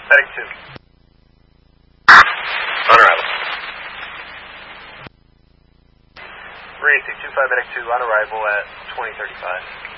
Medic 2. On arrival. 38625 Medic 2 on arrival at 2035.